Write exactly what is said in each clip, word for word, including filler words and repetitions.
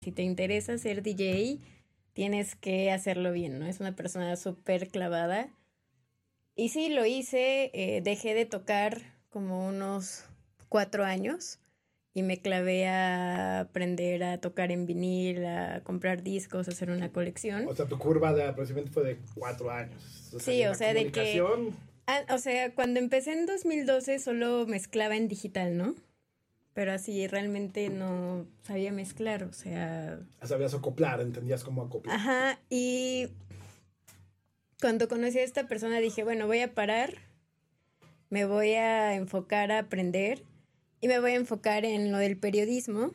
si te interesa ser D J, tienes que hacerlo bien, ¿no? Es una persona súper clavada. Y sí, lo hice, eh, dejé de tocar como unos cuatro años y me clavé a aprender a tocar en vinil, a comprar discos, a hacer una colección. O sea, tu curva de aproximadamente fue de cuatro años. O sea, sí, o sea, de que... Ah, o sea, cuando empecé en dos mil doce solo mezclaba en digital, ¿no? Pero así realmente no sabía mezclar, o sea... Sabías acoplar, entendías cómo acoplar. Ajá, y cuando conocí a esta persona dije, bueno, voy a parar, me voy a enfocar a aprender y me voy a enfocar en lo del periodismo.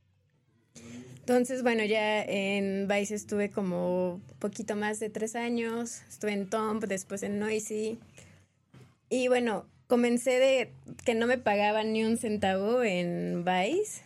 Entonces, bueno, ya en Vice estuve como poquito más de tres años, estuve en Tomp, después en Noisy. Y bueno, comencé de que no me pagaban ni un centavo en Vice.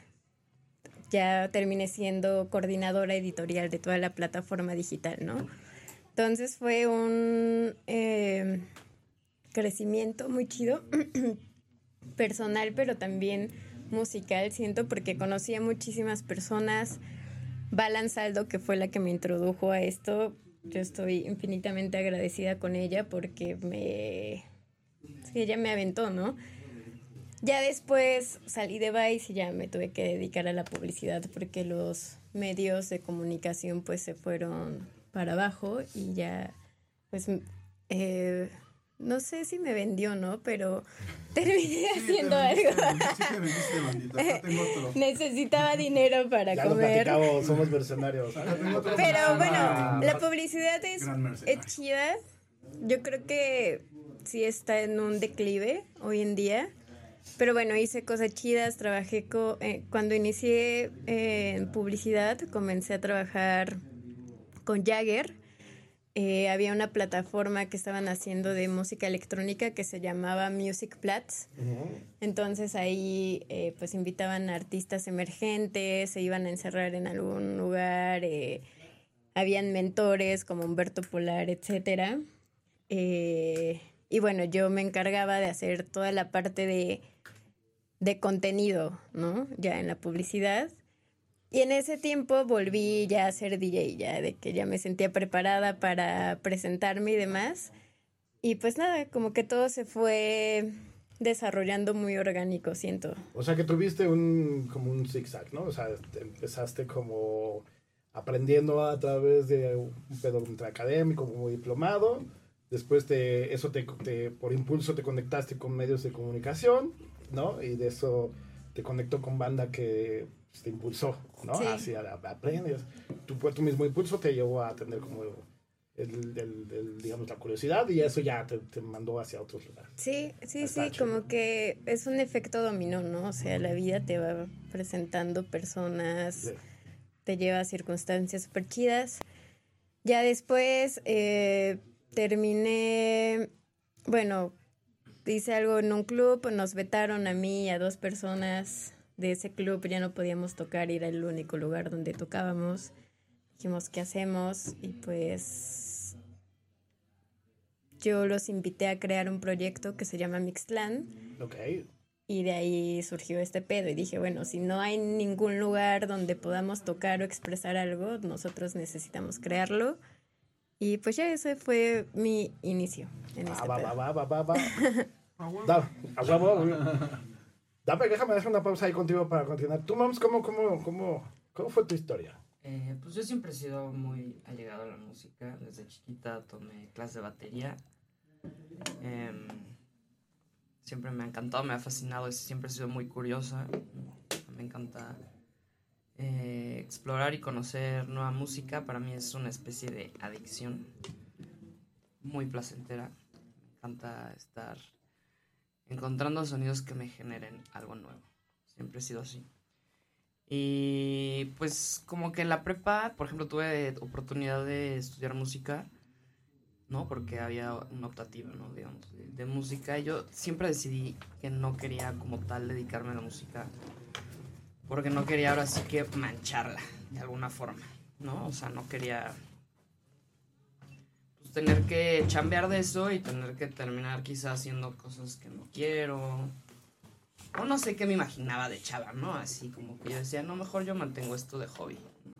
Ya terminé siendo coordinadora editorial de toda la plataforma digital, ¿no? Entonces fue un eh, crecimiento muy chido, personal, pero también musical, siento, porque conocí a muchísimas personas. Balan Saldo, que fue la que me introdujo a esto, yo estoy infinitamente agradecida con ella porque me... Sí, ella me aventó, ¿no? Ya después salí de Vice y ya me tuve que dedicar a la publicidad porque los medios de comunicación pues se fueron para abajo y ya pues eh, no sé si me vendió, ¿no, pero terminé sí, haciendo algo. Sí te vendiste, bandita. Acá tengo otro. Necesitaba dinero para ya comer. Lo somos mercenarios. Pero bueno, la publicidad es, es chida. Yo creo que sí está en un declive hoy en día. Pero bueno, hice cosas chidas, trabajé co- eh, cuando inicié eh, en publicidad, comencé a trabajar con Jagger. Eh, había una plataforma que estaban haciendo de música electrónica que se llamaba Music Plats. Uh-huh. Entonces ahí eh, pues invitaban a artistas emergentes, se iban a encerrar en algún lugar, eh, habían mentores como Humberto Polar, etcétera. Eh, y bueno, yo me encargaba de hacer toda la parte de de contenido, ¿no? Ya en la publicidad. Y en ese tiempo volví ya a ser D J, ya de que ya me sentía preparada para presentarme y demás. Y pues nada, como que todo se fue desarrollando muy orgánico, siento. O sea que tuviste un como un zigzag, ¿no? O sea, empezaste como aprendiendo a través de un pedo académico, como diplomado. Después te, eso te, te, por impulso te conectaste con medios de comunicación, ¿no? Y de eso te conectó con banda que pues, te impulsó, ¿no? Sí. Hacia la aprendes. Tu, tu mismo impulso te llevó a tener como el, el, el, digamos, la curiosidad y eso ya te, te mandó hacia otros lugares. Sí, sí, sí, como que es un efecto dominó, ¿no? O sea, la vida te va presentando personas, sí. Te lleva a circunstancias súper chidas. Ya después eh, terminé, bueno... hice algo en un club, nos vetaron a mí y a dos personas de ese club, ya no podíamos tocar, era el único lugar donde tocábamos. Dijimos, ¿qué hacemos? Y pues yo los invité a crear un proyecto que se llama Mixtlan. Okay. Y de ahí surgió este pedo y dije, bueno, si no hay ningún lugar donde podamos tocar o expresar algo, nosotros necesitamos crearlo. Y pues ya ese fue mi inicio en este va, pedo. va, va, va, va, va. Da, a huevo. Dame, déjame hacer una pausa ahí contigo para continuar. Tú, Mams, ¿cómo, cómo, cómo, cómo fue tu historia? Eh, pues yo siempre he sido muy allegado a la música. Desde chiquita tomé clases de batería. Eh, siempre me ha encantado, me ha fascinado. Siempre he sido muy curiosa. Me encanta eh, explorar y conocer nueva música. Para mí es una especie de adicción muy placentera. Me encanta estar encontrando sonidos que me generen algo nuevo. Siempre he sido así. Y pues como que en la prepa, por ejemplo, tuve oportunidad de estudiar música, ¿no? Porque había un optativo, ¿no? Digamos, de, de música. Y yo siempre decidí que no quería como tal dedicarme a la música, porque no quería ahora sí que mancharla de alguna forma, ¿no? O sea, no quería pues, tener que chambear de eso y tener que terminar quizás haciendo cosas que no quiero. O no sé qué me imaginaba de chava, ¿no? Así como que yo decía, no, mejor yo mantengo esto de hobby, ¿no?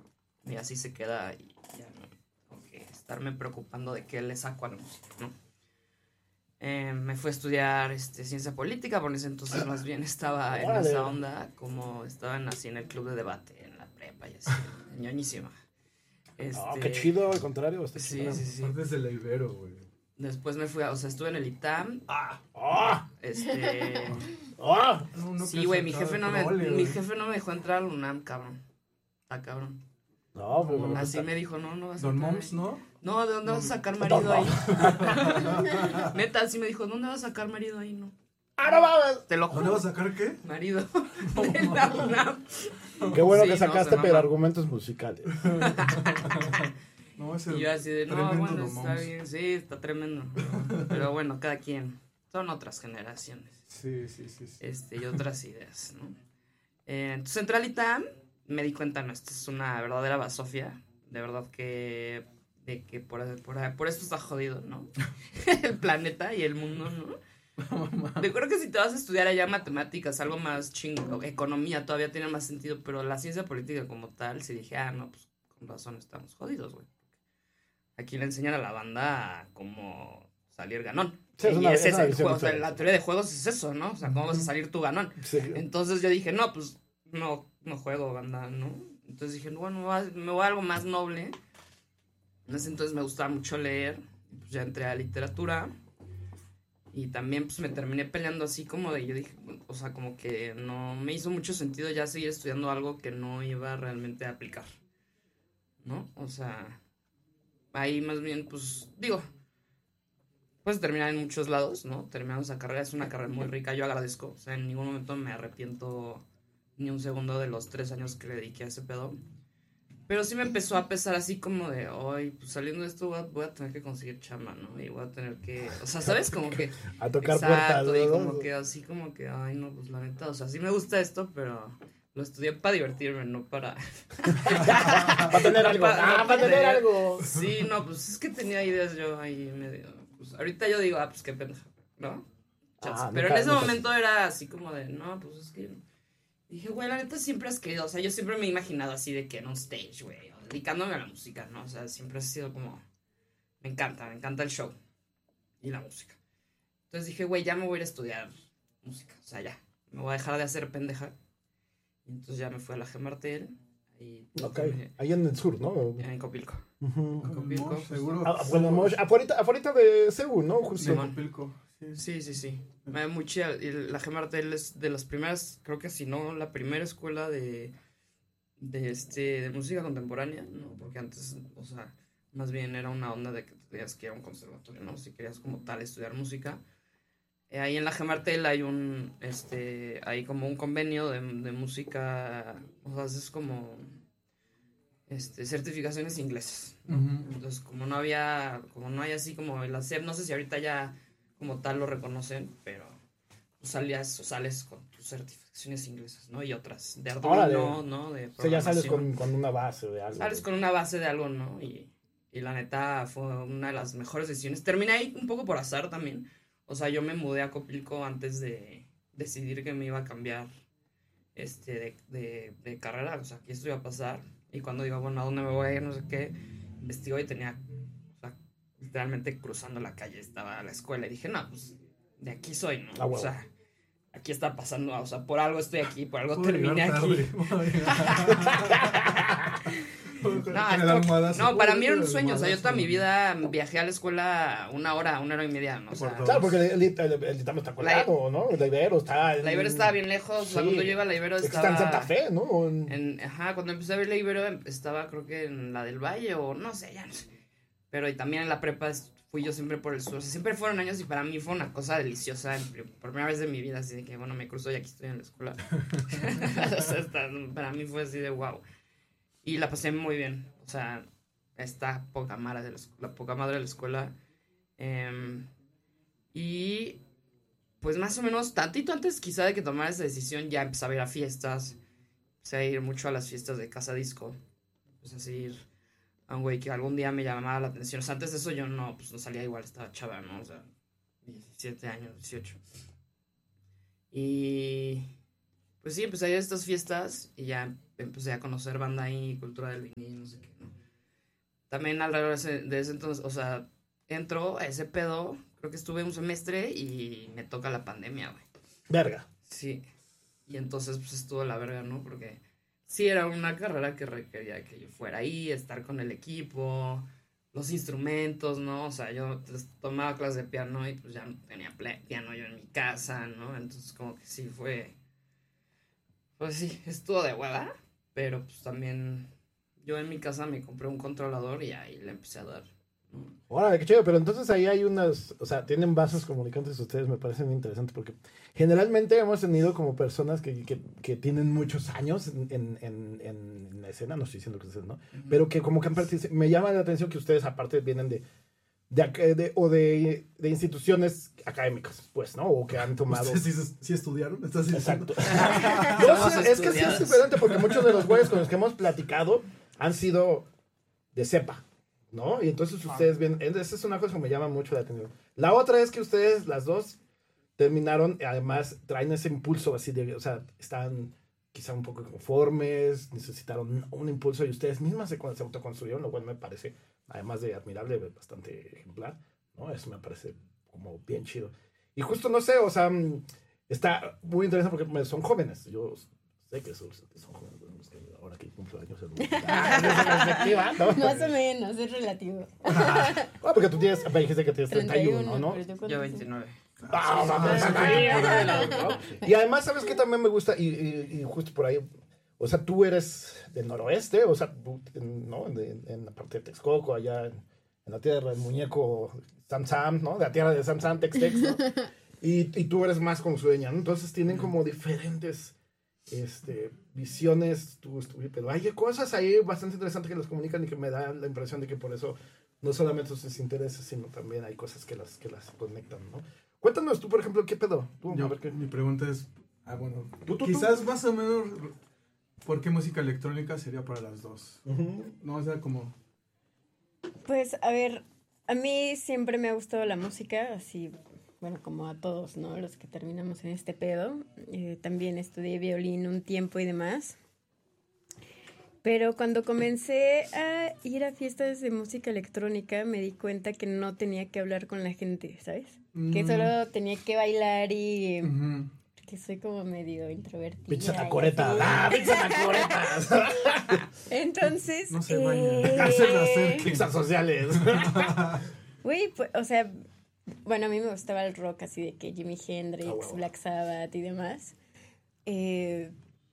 Y así se queda y ya no tengo que estarme preocupando de qué le saco a la música, ¿no? Eh, me fui a estudiar este, ciencia política, por ese entonces más bien estaba en Órale. esa onda, como estaban así en el club de debate, en la prepa y así, ñoñísima. Este, Ah, qué chido, al contrario. Está Sí, chido. sí, sí. Aparte es el Ibero, güey. Después me fui a, o sea, estuve en el I T A M, ¡Ah! ¡Ah! este... ¡Ah! Uno Sí, que güey, mi sacaba jefe no me, prole, mi güey. jefe no me dejó entrar al UNAM, cabrón. Ah, cabrón. No, pero No, bueno, Así está- me dijo, no, no vas a Don entrar Moms, ahí. ¿no? No, ¿de dónde vas a sacar marido ahí? Neta, así me dijo, ¿dónde vas a sacar marido ahí? No. ¡Ah, no mames! Te lo ¿Dónde juro. vas a sacar qué? Marido. De la UNAM. Qué bueno Sí, que no, sacaste, se pero mama. argumentos musicales. No, es el Y yo así de, no, tremendo bueno, Don está Moms. bien, sí, está tremendo. Pero bueno, cada quien. Son otras generaciones. Sí, sí, sí. sí. Este, y otras ideas, ¿no? Eh, entonces entré al I T A M, me di cuenta, no, esto es una verdadera basofia. De verdad que, de que por, por, por esto está jodido, ¿no? El planeta y el mundo, ¿no? Yo creo que si te vas a estudiar allá matemáticas, algo más chingo, economía todavía tiene más sentido, pero la ciencia política como tal, si dije, ah, no, pues con razón estamos jodidos, güey. Aquí le enseñan a la banda a cómo salir ganón. Sí, es y una- ese es es una el visión juego, o sea, diferente. la teoría de juegos es eso, ¿no? O sea, cómo vas a salir tu ganón. Sí. Entonces yo dije, no, pues no, no juego banda, ¿no? Entonces dije, bueno, me voy a, me voy a algo más noble. En ese entonces me gustaba mucho leer, pues ya entré a literatura. Y también pues me terminé peleando así como de, yo dije, o sea, como que no me hizo mucho sentido ya seguir estudiando algo que no iba realmente a aplicar, ¿no? O sea, ahí más bien, pues, digo, puedes terminar en muchos lados, ¿no? Terminando esa carrera, es una carrera muy rica, yo agradezco, o sea, en ningún momento me arrepiento ni un segundo de los tres años que le dediqué a ese pedo. Pero sí me empezó a pesar así como de, ay, pues saliendo de esto voy a, voy a tener que conseguir chamba, ¿no? Y voy a tener que, o sea, ¿sabes? Como que... A tocar Exacto, puertas. y ¿no? como que así como que, ay, no, pues la neta, o sea, sí me gusta esto, pero lo estudié para divertirme, no para... Para tener algo. Pa- Ah, para tener algo. Sí, no, pues es que tenía ideas yo ahí medio, pues ahorita yo digo, ah, pues qué pendeja, ¿no? Chance. Ah, Pero nunca- en ese nunca- momento era así como de, no, pues es que... Dije, güey, la neta siempre has querido, o sea, yo siempre me he imaginado así de que en un stage, güey, o dedicándome a la música, ¿no? O sea, siempre ha sido como, me encanta, me encanta el show y la música. Entonces dije, güey, ya me voy a ir a estudiar música, o sea, ya, me voy a dejar de hacer pendeja. Y entonces ya me fui a la G Martel, ahí, Ok, me- ahí en el sur, ¿no? en Copilco. Ujú. En Copilco, Mosh, seguro. Ah, bueno, Mosh, afuera, afuera de Seúl, ¿no? Justo. Simón. Pilco. Sí. Sí, sí, sí. Me- Muy chida. Y la G Martel es de las primeras, creo que si no, la primera escuela de, de, este, de música contemporánea, ¿no? Porque antes, o sea, más bien era una onda de que tenías que ir a un conservatorio, ¿no? Si querías como tal estudiar música. Eh, ahí en la G Martel hay un, este, hay como un convenio de, de música, o sea, es como, este, certificaciones inglesas. Ujú. Entonces, como no había, como no hay así como el hacer, no sé si ahorita ya como tal lo reconocen, pero pues salías o sales con tus certificaciones inglesas, ¿no? Y otras de Órale. Arduino, ¿no? De O sea, ya sales programación. con, con una base de algo. Sales con una base de algo, ¿no? Y, y la neta fue una de las mejores decisiones. Terminé ahí un poco por azar también. O sea, yo me mudé a Copilco antes de decidir que me iba a cambiar este, de, de, de carrera. O sea, que esto iba a pasar. Y cuando digo, bueno, ¿a dónde me voy a ir? No sé qué. Investigo y tenía, o sea, literalmente cruzando la calle estaba la escuela. Y dije, no, pues de aquí soy, ¿no? Ah, huevo. O sea, aquí está pasando, o sea, por algo estoy aquí, por algo Puedo terminé llegar aquí. tarde. Puedo llegar- No, Con es el como- almohadazo. no, para mí era un El sueño. O sea, yo toda almohadazo. mi vida viajé a la escuela una hora, una hora y media, ¿no? O sea, Por Claro, porque el, el, el, el Itamo está colgado, ¿no? El Ibero está... En, la Ibero estaba bien lejos. O sea, Sí. cuando yo iba a la Ibero Es que estaba... está en Santa Fe, ¿no? En- en- ajá, cuando empecé a ver la Ibero em- estaba creo que en la del Valle o no sé, ya no sé. Pero y también en la prepa es- fui yo siempre por el sur. O sea, siempre fueron años y para mí fue una cosa deliciosa. en pri- por primera vez de mi vida, así de que, bueno, me cruzo y aquí estoy en la escuela. O sea, está- para mí fue así de wow. Y la pasé muy bien. O sea, está poca madre de la, esc- la poca madre de la escuela. Em, y pues más o menos tantito antes quizá de que tomara esa decisión ya empecé a ir a fiestas. Empecé a ir mucho a las fiestas de Casa Disco. Empecé a seguir a un güey que algún día me llamaba la atención. O sea, antes de eso yo no, pues no salía igual, estaba chava, ¿no? O sea, diecisiete años, dieciocho. Y pues sí, empecé a ir a estas fiestas y ya empecé a conocer banda ahí, cultura del vinil, no sé qué, ¿no? También alrededor de ese, de ese entonces, o sea, entro a ese pedo, creo que estuve un semestre y me toca la pandemia, güey. Verga. Sí, y entonces pues estuvo la verga, ¿no? Porque sí era una carrera que requería que yo fuera ahí, estar con el equipo, los instrumentos, ¿no? O sea, yo pues, tomaba clases de piano y pues ya no tenía piano yo en mi casa, ¿no? Entonces como que sí fue, pues sí, estuvo de hueva, pero pues también yo en mi casa me compré un controlador y ahí le empecé a dar. Órale, qué chido, pero entonces ahí hay unas, o sea, tienen vasos comunicantes ustedes, me parecen interesantes porque generalmente hemos tenido como personas que, que, que tienen muchos años en, en, en, en la escena, no estoy diciendo que ustedes no, uh-huh. pero que como que han participado, me llama la atención que ustedes aparte vienen de, de, de o de, de instituciones académicas, pues, ¿no? O que han tomado... ¿Ustedes sí, sí estudiaron? ¿Estás Exacto. no, sí, es que sí es diferente porque muchos de los güeyes con los que hemos platicado han sido de cepa. ¿No? Y entonces ustedes ven, esa es una cosa que me llama mucho la atención. La otra es que ustedes, las dos, terminaron, además, traen ese impulso así de, o sea, están quizá un poco conformes, necesitaron un impulso y ustedes mismas se, se autoconstruyeron, lo cual me parece, además de admirable, bastante ejemplar, ¿no? Eso me parece como bien chido. Y justo, no sé, o sea, está muy interesante porque son jóvenes, yo sé que son, son jóvenes, ahora que cumplo años en perspectiva, ¿no? Más o menos, es relativo. Ah, porque tú tienes, me dijiste que tienes treinta y uno, ¿no? Yo veintinueve. Ah, vamos a Y además, ¿sabes qué también me gusta? Y, y, y justo por ahí, o sea, tú eres del noroeste, o sea, ¿no? En, en la parte de Texcoco, allá en, en la tierra del muñeco Sam Sam, ¿no? De la tierra de Sam Sam, Tex Tex, ¿no? Y, y tú eres más como sueña, ¿no? Entonces tienen como diferentes... este, visiones, tu, tu, pero hay cosas ahí bastante interesantes que los comunican y que me dan la impresión de que por eso no solamente sus intereses, sino también hay cosas que las, que las conectan, ¿no? Cuéntanos tú, por ejemplo, ¿qué pedo? Tú, Yo, a ver qué... Mi pregunta es, ah, bueno, ¿Tú, tú, quizás tú? más o menos, ¿por qué música electrónica sería para las dos? Uh-huh. No, o sea, como... Pues, a ver, a mí siempre me ha gustado la música, así... Bueno, como a todos, ¿no? Los que terminamos en este pedo. Eh, también estudié violín un tiempo y demás. Pero cuando comencé a ir a fiestas de música electrónica, me di cuenta que no tenía que hablar con la gente, ¿sabes? Mm. Que solo tenía que bailar y... Uh-huh. Que soy como medio introvertida. Pizza tacoreta. ¡Ah, pizza tacoreta! Entonces... No se eh... bañan. Pizzas sociales. Güey, pues, o sea... Bueno, a mí me gustaba el rock así de que Jimi Hendrix, oh, wow. Black Sabbath y demás. Eh,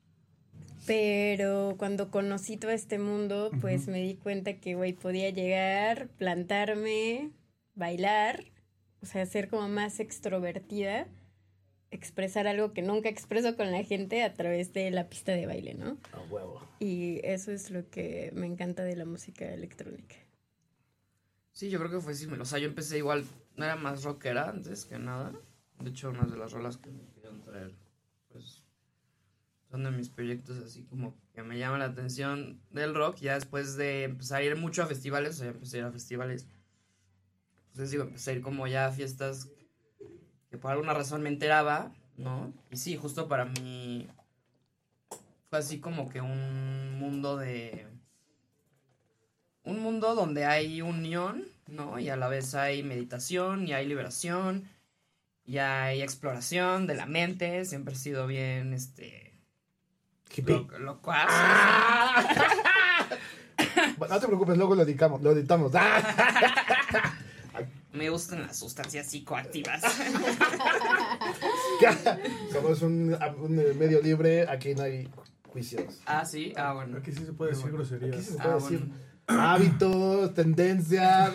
pero cuando conocí todo este mundo, pues uh-huh. me di cuenta que, güey, podía llegar, plantarme, bailar, o sea, ser como más extrovertida, expresar algo que nunca expreso con la gente a través de la pista de baile, ¿no? Oh, huevo. Y eso es lo que me encanta de la música electrónica. Sí, yo creo que fue similar. O sea, yo empecé igual, no era más rockera antes que nada. De hecho, una de las rolas que me querían traer, pues, son de mis proyectos así como que me llaman la atención del rock. Ya después de empezar a ir mucho a festivales, o sea, empecé a ir a festivales. Entonces, digo, empecé a ir como ya a fiestas que por alguna razón me enteraba, ¿no? Y sí, justo para mí fue así como que un mundo de... Un mundo donde hay unión, ¿no? Y a la vez hay meditación, y hay liberación, y hay exploración de la mente. Siempre he sido bien, este... hippie. Lo, locuaz. ¡Ah! No te preocupes, luego lo editamos. Lo editamos. Me gustan las sustancias psicoactivas. Somos un, un medio libre, aquí no hay juicios. Ah, sí, ah, bueno. Aquí sí se puede decir groserías. Aquí sí se puede ah, decir... Bueno. Hábitos, tendencias.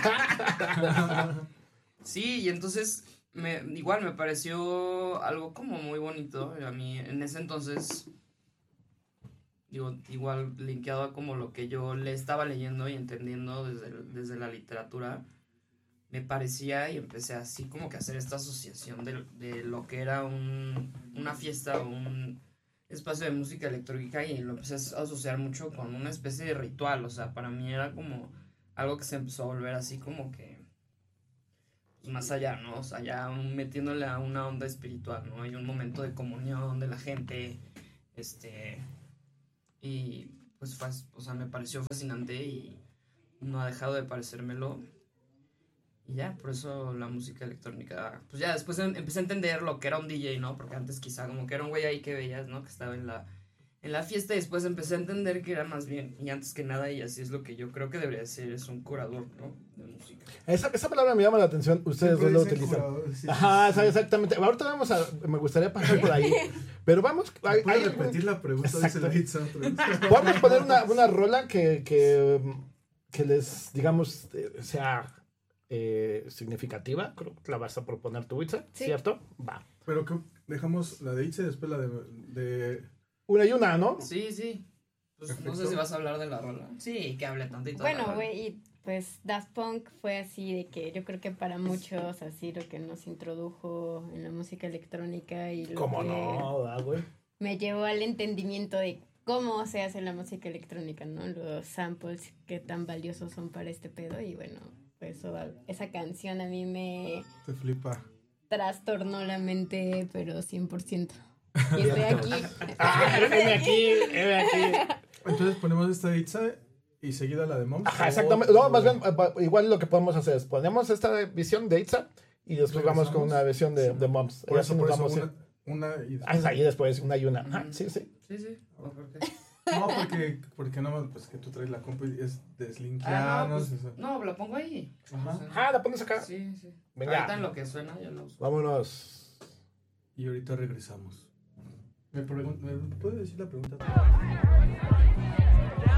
Sí, y entonces me, igual me pareció algo como muy bonito. A mí en ese entonces, digo, igual linkeado a como lo que yo le estaba leyendo y entendiendo desde, desde la literatura, me parecía y empecé así como que a hacer esta asociación de, de lo que era un, una fiesta o un... espacio de música electrónica y lo empecé a asociar mucho con una especie de ritual. O sea, para mí era como algo que se empezó a volver así como que pues más allá, ¿no? O sea, ya metiéndole a una onda espiritual, ¿no? Hay un momento de comunión de la gente, este Y pues fue, o sea, me pareció fascinante y no ha dejado de parecérmelo. Y ya, por eso la música electrónica, pues ya después em- empecé a entender lo que era un D J, ¿no? Porque antes quizá como que era un güey ahí que veías, ¿no? Que estaba en la, en la fiesta y después empecé a entender que era más bien, y antes que nada, y así es lo que yo creo que debería ser, es un curador, ¿no? De música. Esa, esa palabra me llama la atención. Ustedes Siempre dos lo dicen utilizan. jugador, sí, Ajá, sí, sabe sí. exactamente. Ahorita vamos a. Me gustaría pasar por ahí. Pero vamos. Hay, ¿Puedes hay- repetir la pregunta? Dice Exacto. la Itza otra vez. Vamos a poner una, una rola que, que, que les, digamos, eh, sea eh, significativa. Creo que la vas a proponer tú, Itza, Sí. ¿cierto? Va. Pero que dejamos la de Itza y después la de, de... Una y una, ¿no? Sí, sí. Pues no Perfecto. sé si vas a hablar de la rola. Sí, que hable tantito. de la Bueno, rola. güey, y pues Daft Punk fue así de que yo creo que para muchos así lo que nos introdujo en la música electrónica y lo ¿Cómo que no? Ah, güey. me llevó al entendimiento de cómo se hace la música electrónica, ¿no? Los samples que tan valiosos son para este pedo y bueno, pues eso, esa canción a mí me Te flipa. trastornó la mente, pero cien por ciento. Y estoy aquí. Ah, heme aquí, heme aquí. Entonces ponemos esta de Itza y seguida la de Moms. Ajá, exactamente. No, más bien, eh, pa- igual lo que podemos hacer es ponemos esta visión de Itza y después vamos con una versión de, de Moms. Por Y eso, así por nos eso vamos a ir. una, una y Ah, es ahí después, una y una. Ajá, sí, sí. Sí, sí. ¿O por qué? No, porque, porque no, pues que tú traes la compu y es Ah, no, deslinkearnos. pues, no, la pongo ahí. Ajá. O sea, Ah, la pones acá. sí, sí. Venga. Ahorita en lo que suena ya la uso. Vámonos. Y ahorita regresamos. ¿Me, pregun- ¿Me puede decir la pregunta?